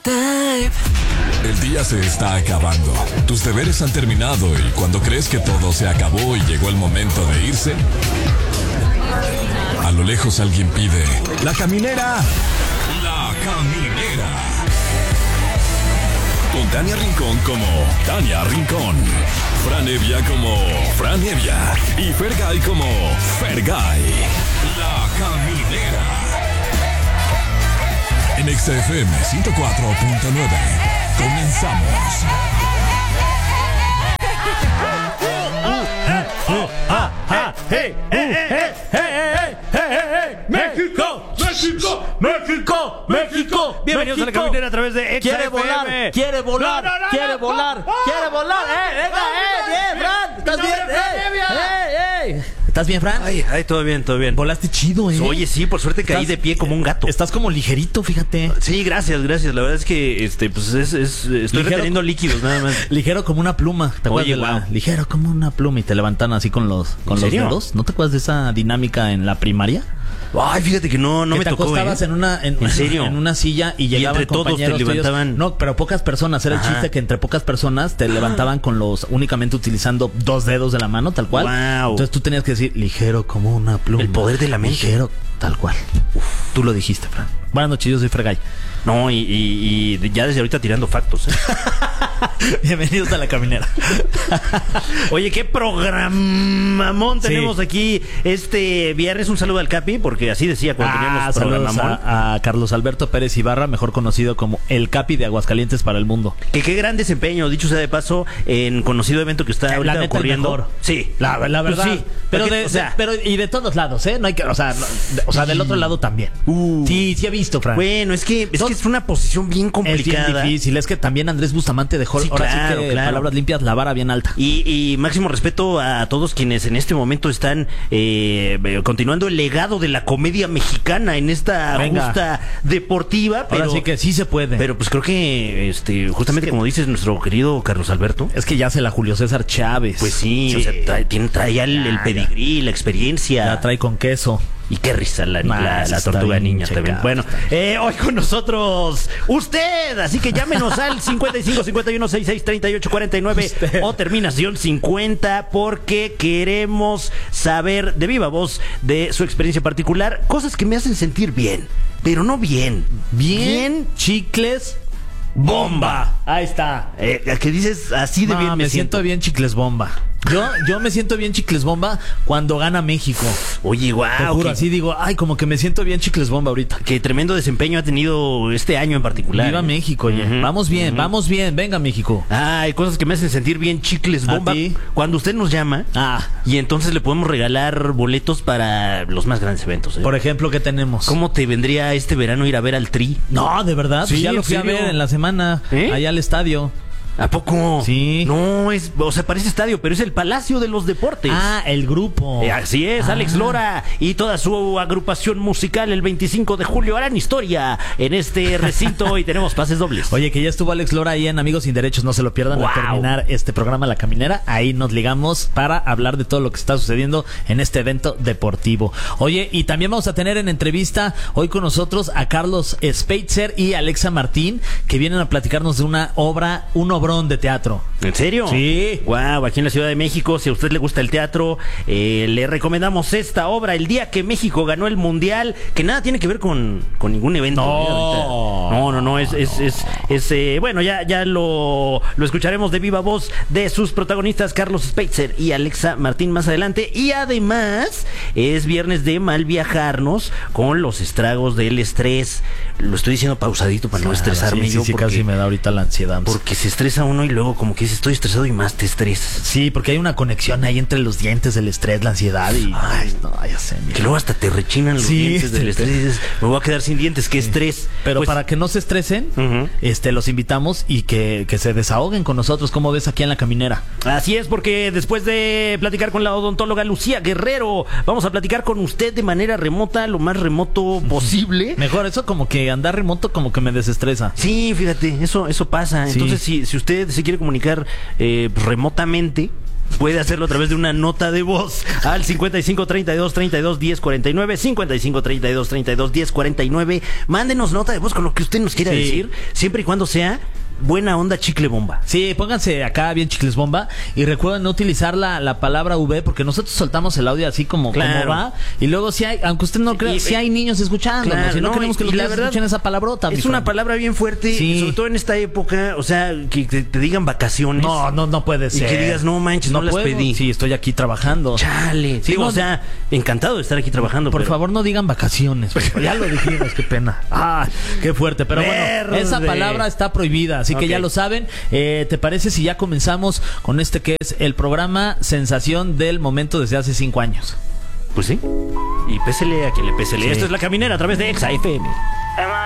tape. El día se está acabando. Tus deberes han terminado y cuando crees que todo se acabó y llegó el momento de irse, a lo lejos alguien pide: ¡La caminera! ¡La caminera! Con Tania Rincón como Tania Rincón, Fran Evia como Fran Evia y Fergay como Fergay. La caminera. En XFM 104.9. Comenzamos. México, México, México, México. Bienvenidos a La Caminera a través de XFM. Quiere volar, quiere volar, quiere volar, quiere volar. Venga, bien, Fran. ¿Estás bien? ¿Estás bien, Fran? Ay, todo bien, todo bien. Volaste chido, Oye, sí, por suerte caí de pie como un gato. Estás como ligerito, fíjate. Sí, gracias. La verdad es que pues estoy reteniendo líquidos nada más. Ligero como una pluma. ¿Te acuerdas de la ligero como una pluma y te levantan así con los dedos? ¿No te acuerdas de esa dinámica en la primaria? Ay, fíjate que no me tocó. Te acostabas ¿En serio? En una silla y llegaban entre todos te levantaban. Tuyos. No, pero pocas personas. Era el chiste que entre pocas personas te levantaban con únicamente utilizando 2 dedos de la mano, tal cual. Wow. Entonces tú tenías que decir ligero como una pluma. El poder de la mente. Ligero, tal cual. Tú lo dijiste, Fran. Buenas noches, yo soy Fergay. No, y ya desde ahorita tirando factos, Bienvenidos a La Caminera. Oye, qué programamón tenemos aquí este viernes. Un saludo al Capi, porque así decía cuando teníamos programamón. A Carlos Alberto Pérez Ibarra, mejor conocido como el Capi de Aguascalientes para el mundo. Que qué gran desempeño, dicho sea de paso, en conocido evento que está ahorita ocurriendo. Sí, la verdad. Pues sí, pero y de todos lados, No hay que, o sea, del otro lado también. Sí he visto, Fran. Bueno, es que es una posición bien complicada. Es bien difícil, es que también Andrés Bustamante dejó palabras limpias, la vara bien alta. Y máximo respeto a todos quienes en este momento están continuando el legado de la comedia mexicana en esta justa deportiva. Pero ahora sí que sí se puede. Pero pues creo que justamente como dices nuestro querido Carlos Alberto. Es que ya se la Julio César Chávez. Pues sí. O sea, trae ya el pedigrí, la experiencia. La trae con queso. Y qué risa la tortuga niña también. Bueno, hoy con nosotros usted, así que llámenos al 55 51 66 38 49 o terminación 50, porque queremos saber de viva voz de su experiencia particular, cosas que me hacen sentir bien, pero no bien. Bien, chicles bomba. Ahí está. ¿Qué dices? Así de bien me siento bien, chicles bomba. Yo me siento bien, chicles bomba, cuando gana México. Oye, guau. Te juro, así digo, como que me siento bien, chicles bomba ahorita. Qué tremendo desempeño ha tenido este año en particular. Viva México, oye. Vamos bien, venga México. Hay cosas que me hacen sentir bien, chicles bomba. Cuando usted nos llama, y entonces le podemos regalar boletos para los más grandes eventos. Por ejemplo, ¿qué tenemos? ¿Cómo te vendría este verano ir a ver al Tri? No, de verdad, sí, ya lo fui a ver en la semana, allá al estadio. ¿A poco? Sí. No, parece estadio, pero es el Palacio de los Deportes. El grupo. Así es, Alex Lora y toda su agrupación musical el 25 de julio harán historia en este recinto y tenemos pases dobles. Oye, que ya estuvo Alex Lora ahí en Amigos Sin Derechos, no se lo pierdan. Al terminar este programa La Caminera, ahí nos ligamos para hablar de todo lo que está sucediendo en este evento deportivo. Oye, y también vamos a tener en entrevista hoy con nosotros a Carlos Speitzer y Alexa Martín, que vienen a platicarnos de una obra, un obrón de teatro. ¿En serio? Sí. Wow, aquí en la Ciudad de México, si a usted le gusta el teatro, le recomendamos esta obra, El día que México ganó el Mundial, que nada tiene que ver con ningún evento. No, bueno, ya lo escucharemos de viva voz de sus protagonistas Carlos Speitzer y Alexa Martín más adelante. Y además es viernes de mal viajarnos con los estragos del estrés. Lo estoy diciendo pausadito para no estresarme. Sí, casi me da ahorita la ansiedad. Porque se estresa uno y luego como que dice estoy estresado y más te estresas. Sí, porque hay una conexión ahí entre los dientes, el estrés, la ansiedad y... ya sé. Que luego hasta te rechinan los dientes del estrés y dices, me voy a quedar sin dientes, qué estrés. Pero pues, para que no se estresen, los invitamos y que se desahoguen con nosotros, como ves aquí en La Caminera. Así es, porque después de platicar con la odontóloga Lucía Guerrero, vamos a platicar con usted de manera remota, lo más remoto posible. Mejor, eso como que andar remoto como que me desestresa. Sí, fíjate, eso pasa. Entonces, si usted se quiere comunicar remotamente, puede hacerlo a través de una nota de voz al 55 32 32 10 49, 55 32 32 10 49. Mándenos nota de voz con lo que usted nos quiera decir, siempre y cuando sea buena onda chicle bomba. Sí, pónganse acá bien chicles bomba y recuerden no utilizar la palabra V, porque nosotros soltamos el audio así como va, y luego si hay, aunque usted no crea, si hay niños escuchando, si no queremos que los niños escuchen esa palabrota. Es una palabra bien fuerte, sobre todo en esta época, o sea, que te digan vacaciones. No puede ser. Y que digas, no manches, no las pedí. Sí, estoy aquí trabajando. Chale. Sí, o sea, encantado de estar aquí trabajando. Por favor, no digan vacaciones. Ya lo dijimos, qué pena. Qué fuerte. Pero bueno, esa palabra está prohibida, así que ya lo saben. ¿Te parece si ya comenzamos con este que es el programa sensación del momento desde hace 5 años? Pues sí. Y pésele a quien le pésele. Sí. Esto es La Caminera a través de Exa FM.